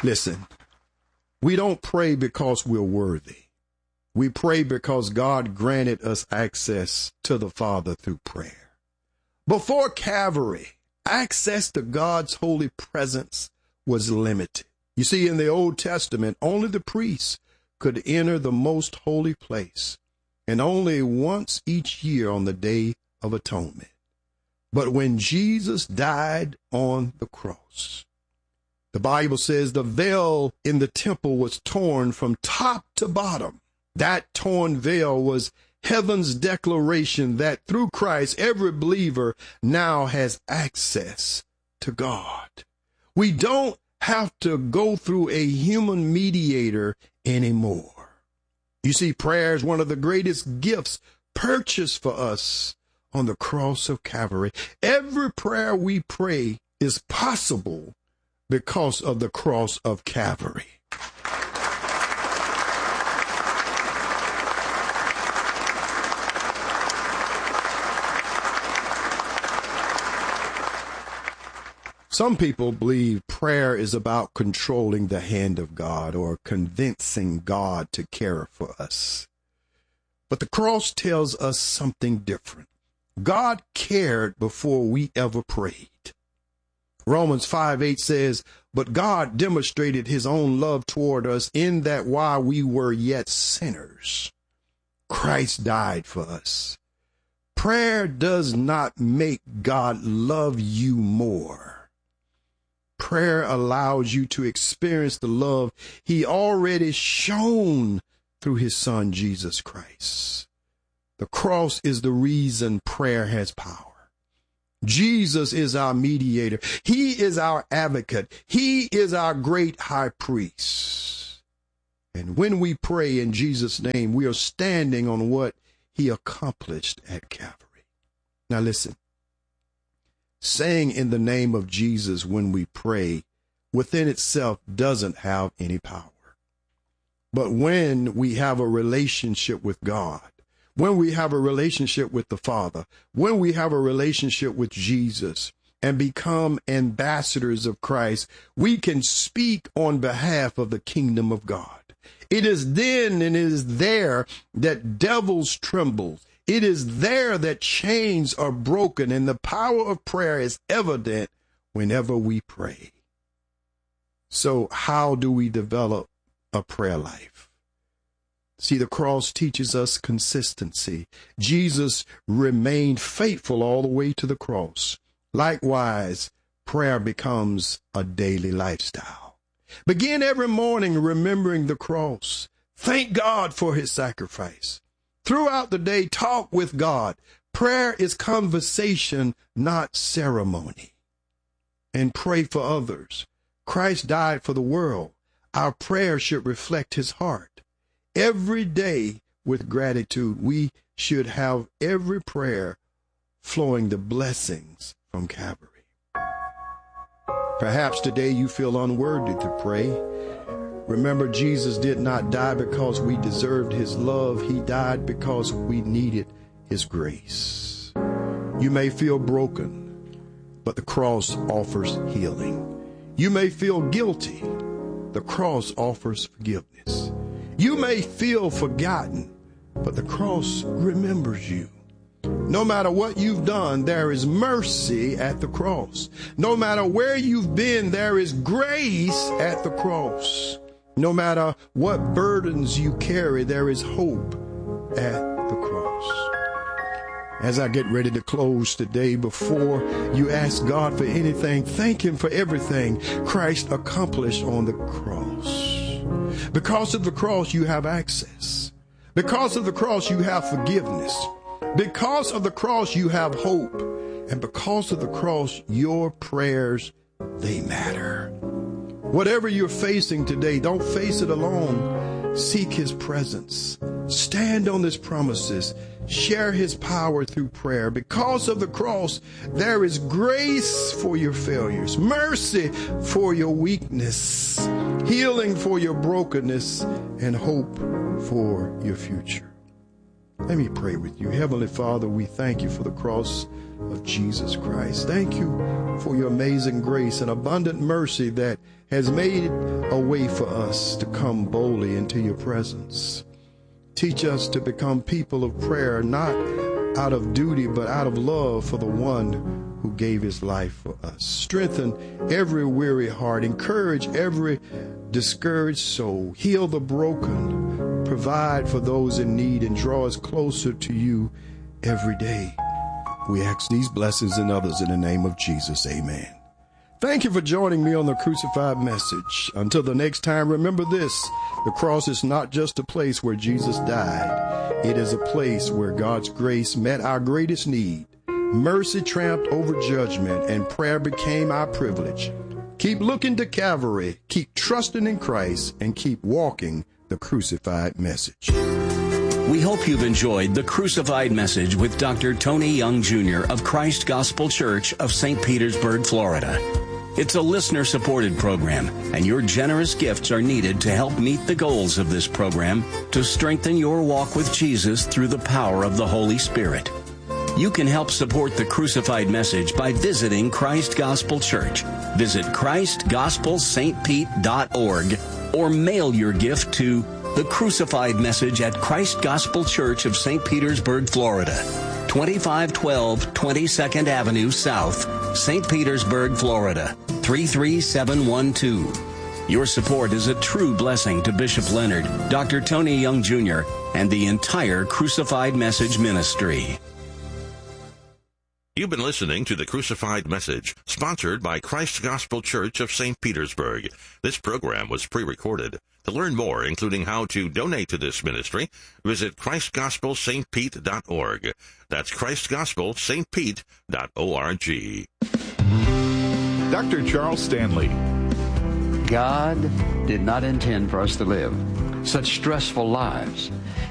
Listen, we don't pray because we're worthy. We pray because God granted us access to the Father through prayer. Before Calvary, access to God's holy presence was limited. You see, in the Old Testament, only the priests could enter the most holy place, and only once each year on the Day of Atonement. But when Jesus died on the cross, the Bible says the veil in the temple was torn from top to bottom. That torn veil was heaven's declaration that through Christ, every believer now has access to God. We don't have to go through a human mediator anymore. You see, prayer is one of the greatest gifts purchased for us on the cross of Calvary. Every prayer we pray is possible because of the cross of Calvary. Some people believe prayer is about controlling the hand of God or convincing God to care for us. But the cross tells us something different. God cared before we ever prayed. Romans 5:8 says, "But God demonstrated his own love toward us in that while we were yet sinners, Christ died for us." Prayer does not make God love you more. Prayer allows you to experience the love he already shown through his son, Jesus Christ. The cross is the reason prayer has power. Jesus is our mediator. He is our advocate. He is our great high priest. And when we pray in Jesus' name, we are standing on what he accomplished at Calvary. Now listen. Saying in the name of Jesus when we pray within itself doesn't have any power. But when we have a relationship with God, when we have a relationship with the Father, when we have a relationship with Jesus and become ambassadors of Christ, we can speak on behalf of the kingdom of God. It is then and it is there that devils tremble. It is there that chains are broken, and the power of prayer is evident whenever we pray. So how do we develop a prayer life? See, the cross teaches us consistency. Jesus remained faithful all the way to the cross. Likewise, prayer becomes a daily lifestyle. Begin every morning remembering the cross. Thank God for his sacrifice. Throughout the day, talk with God. Prayer is conversation, not ceremony. And pray for others. Christ died for the world. Our prayer should reflect his heart. Every day, with gratitude, we should have every prayer flowing the blessings from Calvary. Perhaps today you feel unworthy to pray. Remember, Jesus did not die because we deserved his love. He died because we needed his grace. You may feel broken, but the cross offers healing. You may feel guilty. The cross offers forgiveness. You may feel forgotten, but the cross remembers you. No matter what you've done, there is mercy at the cross. No matter where you've been, there is grace at the cross. No matter what burdens you carry, there is hope at the cross. As I get ready to close today, before you ask God for anything, thank him for everything Christ accomplished on the cross. Because of the cross, you have access. Because of the cross, you have forgiveness. Because of the cross, you have hope. And because of the cross, your prayers, they matter. Whatever you're facing today, don't face it alone. Seek his presence. Stand on his promises. Share his power through prayer. Because of the cross, there is grace for your failures, mercy for your weakness, healing for your brokenness, and hope for your future. Let me pray with you. Heavenly Father, we thank you for the cross of Jesus Christ. Thank you for your amazing grace and abundant mercy that has made a way for us to come boldly into your presence. Teach us to become people of prayer, not out of duty, but out of love for the one who gave his life for us. Strengthen every weary heart, encourage every discouraged soul, heal the broken, provide for those in need, and draw us closer to you every day. We ask these blessings and others in the name of Jesus. Amen. Thank you for joining me on the Crucified Message. Until the next time, remember this: the cross is not just a place where Jesus died. It is a place where God's grace met our greatest need. Mercy triumphed over judgment, and prayer became our privilege. Keep looking to Calvary, keep trusting in Christ, and keep walking the Crucified Message. We hope you've enjoyed the Crucified Message with Dr. Tony Young Jr. of Christ Gospel Church of St. Petersburg, Florida. It's a listener-supported program, and your generous gifts are needed to help meet the goals of this program to strengthen your walk with Jesus through the power of the Holy Spirit. You can help support the Crucified Message by visiting Christ Gospel Church. Visit ChristGospelSt.Pete.org or mail your gift to The Crucified Message at Christ Gospel Church of St. Petersburg, Florida, 2512 22nd Avenue South, St. Petersburg, Florida, 33712. Your support is a true blessing to Bishop Leonard, Dr. Tony Young Jr., and the entire Crucified Message ministry. You've been listening to The Crucified Message, sponsored by Christ Gospel Church of St. Petersburg. This program was pre-recorded. To learn more, including how to donate to this ministry, visit ChristGospelSt.Pete.org. That's ChristGospelSt.Pete.org. Dr. Charles Stanley. God did not intend for us to live such stressful lives.